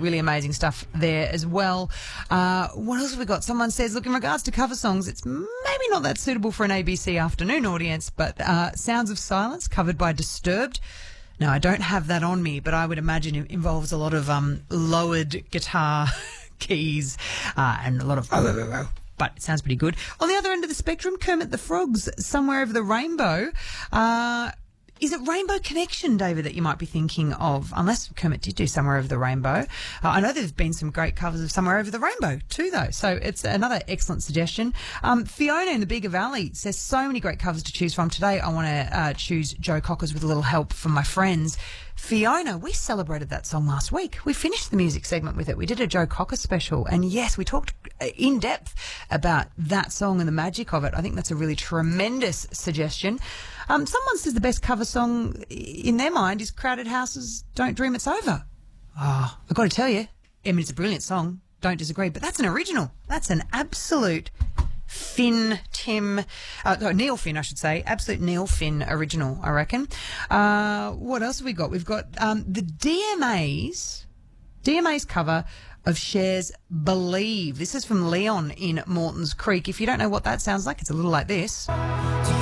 really amazing stuff there as well. What else have we got? Someone says, look, in regards to cover songs, it's maybe not that suitable for an ABC afternoon audience, but Sounds of Silence, covered by Disturbed. Now, I don't have that on me, but I would imagine it involves a lot of lowered guitar keys and a lot of... but it sounds pretty good. On the other end of the spectrum, Kermit the Frog's Somewhere Over the Rainbow. Is it Rainbow Connection, David, that you might be thinking of? Unless Kermit did do Somewhere Over the Rainbow. I know there's been some great covers of Somewhere Over the Rainbow too, though. So it's another excellent suggestion. Fiona in the Bega Valley says so many great covers to choose from. Today I want to choose Joe Cocker's With a Little Help from My Friends. Fiona, we celebrated that song last week. We finished the music segment with it. We did a Joe Cocker special. And yes, we talked in depth about that song and the magic of it. I think that's a really tremendous suggestion. Someone says the best cover song in their mind is Crowded House's Don't Dream It's Over. Oh, I've got to tell you, I mean, it's a brilliant song. Don't disagree. But that's an original. That's an absolute Neil Finn, I should say. Absolute Neil Finn original, I reckon. What else have we got? We've got the DMA's cover of Cher's Believe. This is from Leon in Morton's Creek. If you don't know what that sounds like, it's a little like this.